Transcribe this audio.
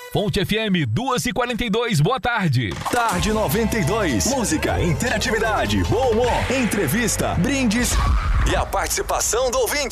Fonte FM 2h42, boa tarde. Tarde 92. Música, interatividade, bom humor, entrevista, brindes e a participação do ouvinte.